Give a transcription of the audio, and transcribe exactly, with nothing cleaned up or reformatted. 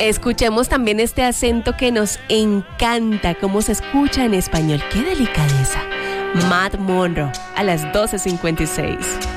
Escuchemos también este acento que nos encanta, cómo se escucha en español. ¡Qué delicadeza! Matt Monro, a las doce cincuenta y seis.